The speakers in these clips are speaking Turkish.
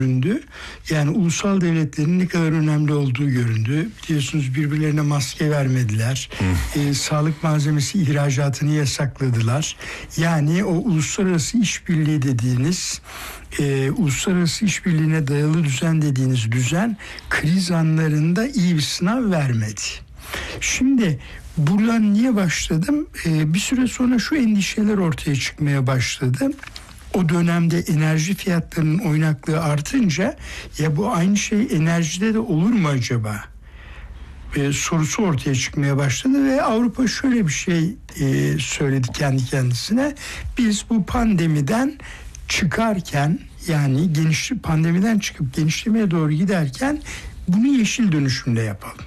göründü. Yani ulusal devletlerin ne kadar önemli olduğu göründü. Biliyorsunuz birbirlerine maske vermediler. Sağlık malzemesi ihracatını yasakladılar. Yani o uluslararası işbirliği dediğiniz, uluslararası işbirliğine dayalı düzen dediğiniz düzen kriz anlarında iyi bir sınav vermedi. Şimdi buradan niye başladım? Bir süre sonra şu endişeler ortaya çıkmaya başladı. O dönemde enerji fiyatlarının oynaklığı artınca ya bu aynı şey enerjide de olur mu acaba? Sorusu ortaya çıkmaya başladı ve Avrupa şöyle bir şey söyledi kendi kendisine. Biz bu pandemiden çıkarken, yani pandemiden çıkıp genişlemeye doğru giderken bunu yeşil dönüşümle yapalım.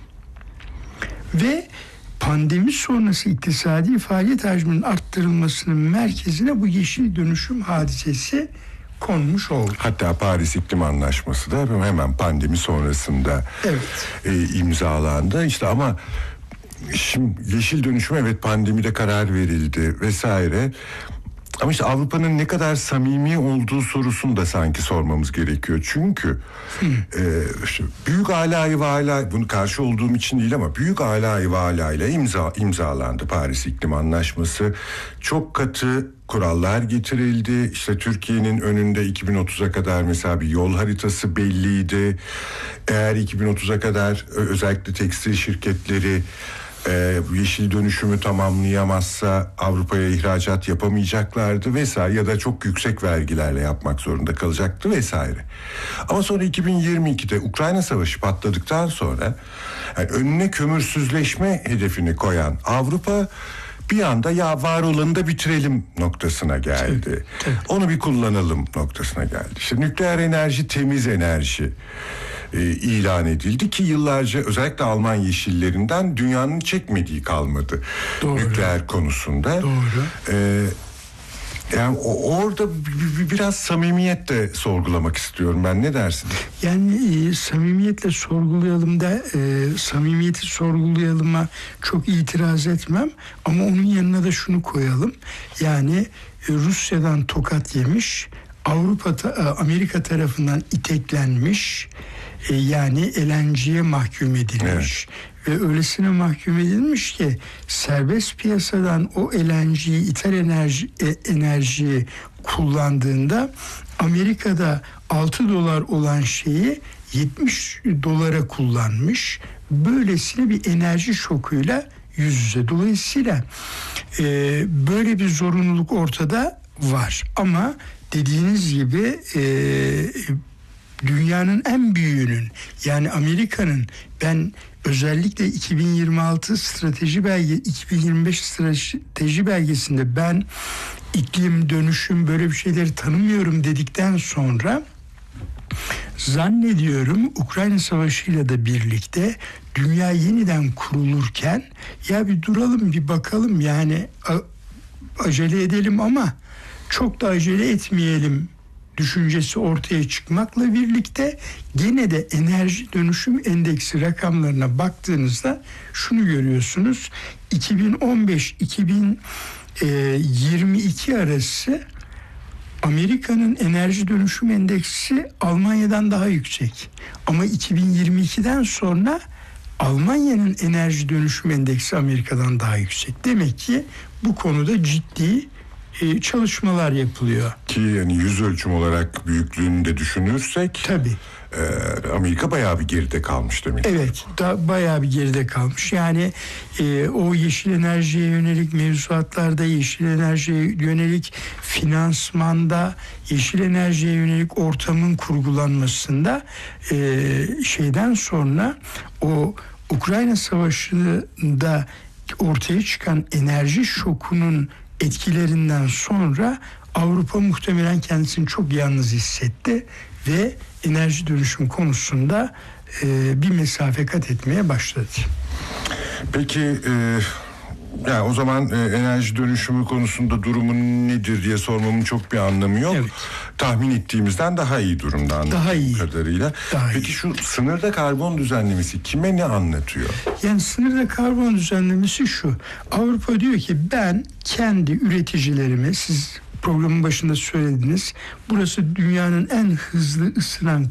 Ve pandemi sonrası iktisadi faaliyet hacminin arttırılmasının merkezine bu yeşil dönüşüm hadisesi konmuş oldu. Hatta Paris İklim Anlaşması da hemen pandemi sonrasında imzalandı. İşte ama şimdi yeşil dönüşüm, evet, pandemide karar verildi vesaire. Ama işte Avrupa'nın ne kadar samimi olduğu sorusunu da sanki sormamız gerekiyor. Çünkü işte büyük alâ-i vâlâ, bunu karşı olduğum için değil ama büyük alâ-i vâlâ ile imzalandı Paris İklim Anlaşması. Çok katı kurallar getirildi. İşte Türkiye'nin önünde 2030'a kadar mesela bir yol haritası belliydi. Eğer 2030'a kadar özellikle tekstil şirketleri yeşil dönüşümü tamamlayamazsa Avrupa'ya ihracat yapamayacaklardı vesaire, ya da çok yüksek vergilerle yapmak zorunda kalacaktı vesaire. Ama sonra 2022'de Ukrayna Savaşı patladıktan sonra yani önüne kömürsüzleşme hedefini koyan Avrupa bir anda ya var olanı da bitirelim noktasına geldi. Evet. Onu bir kullanalım noktasına geldi. İşte nükleer enerji temiz enerji ilan edildi ki yıllarca özellikle Alman yeşillerinden dünyanın çekmediği kalmadı. Doğru. Nükleer konusunda. Doğru. Yani orada biraz samimiyet de sorgulamak istiyorum ben. Ne dersin? Yani samimiyetle sorgulayalım da samimiyeti sorgulayalıma çok itiraz etmem. Ama onun yanına da şunu koyalım. Yani Rusya'dan tokat yemiş, Amerika tarafından iteklenmiş, yani LNG'ye mahkum edilmiş. Evet. Ve öylesine mahkum edilmiş ki serbest piyasadan o LNG'yi, ithal enerjiyi kullandığında Amerika'da $6 olan şeyi $70 kullanmış. Böylesine bir enerji şokuyla yüz yüze. Dolayısıyla böyle bir zorunluluk ortada var. Ama dediğiniz gibi dünyanın en büyüğünün, yani Amerika'nın, ben özellikle 2025 strateji belgesinde ben iklim, dönüşüm, böyle bir şeyleri tanımıyorum dedikten sonra zannediyorum Ukrayna Savaşı'yla da birlikte dünya yeniden kurulurken ya bir duralım, bir bakalım, yani acele edelim ama çok da acele etmeyelim düşüncesi ortaya çıkmakla birlikte gene de enerji dönüşüm endeksi rakamlarına baktığınızda şunu görüyorsunuz. 2015-2022 arası Amerika'nın enerji dönüşüm endeksi Almanya'dan daha yüksek. Ama 2022'den sonra Almanya'nın enerji dönüşüm endeksi Amerika'dan daha yüksek. Demek ki bu konuda ciddi çalışmalar yapılıyor. Ki yani yüz ölçüm olarak büyüklüğünü de düşünürsek tabii Amerika bayağı bir geride kalmış demek. Evet, bayağı bir geride kalmış. Yani o yeşil enerjiye yönelik mevzuatlarda, yeşil enerjiye yönelik finansmanda, yeşil enerjiye yönelik ortamın kurgulanmasında şeyden sonra o Ukrayna Savaşı'nda ortaya çıkan enerji şokunun etkilerinden sonra Avrupa muhtemelen kendisini çok yalnız hissetti ve enerji dönüşüm konusunda bir mesafe kat etmeye başladı. Peki yani o zaman enerji dönüşümü konusunda durumun nedir diye sormamın çok bir anlamı yok. Evet. Tahmin ettiğimizden daha iyi durumda anladığım kadarıyla. Peki şu sınırda karbon düzenlemesi kime ne anlatıyor? Yani sınırda karbon düzenlemesi şu. Avrupa diyor ki ben kendi üreticilerime, siz programın başında söylediniz, burası dünyanın en hızlı ısınan